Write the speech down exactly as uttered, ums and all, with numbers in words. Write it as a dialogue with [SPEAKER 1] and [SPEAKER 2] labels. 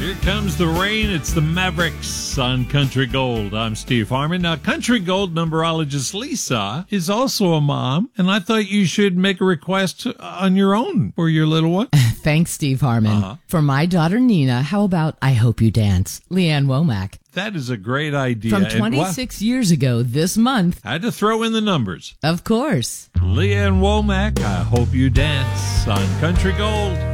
[SPEAKER 1] Here comes the rain. It's the Mavericks on Country Gold. I'm Steve Harmon. Now, Country Gold numerologist Lisa is also a mom, and I thought you should make a request on your own for your little one.
[SPEAKER 2] Thanks, Steve Harmon.
[SPEAKER 1] Uh-huh.
[SPEAKER 2] For my daughter Nina, how about I Hope You Dance? Leanne Womack.
[SPEAKER 1] That is a great idea.
[SPEAKER 2] From
[SPEAKER 1] And,
[SPEAKER 2] twenty-six years ago this month.
[SPEAKER 1] well, I had to throw in the numbers.
[SPEAKER 2] Of course.
[SPEAKER 1] Leanne Womack, I Hope You Dance on Country Gold.